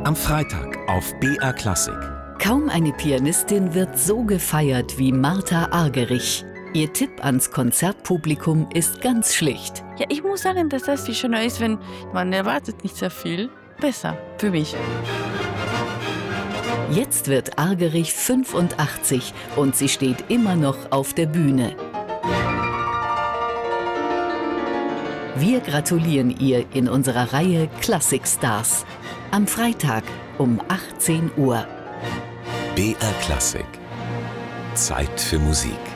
Am Freitag auf BR Klassik. Kaum eine Pianistin wird so gefeiert wie Martha Argerich. Ihr Tipp ans Konzertpublikum ist ganz schlicht. Ja, ich muss sagen, dass das viel schöner ist, wenn man erwartet nicht sehr viel. Besser für mich. Jetzt wird Argerich 85 und sie steht immer noch auf der Bühne. Wir gratulieren ihr in unserer Reihe Klassikstars. Am Freitag um 18 Uhr. BR Klassik. Zeit für Musik.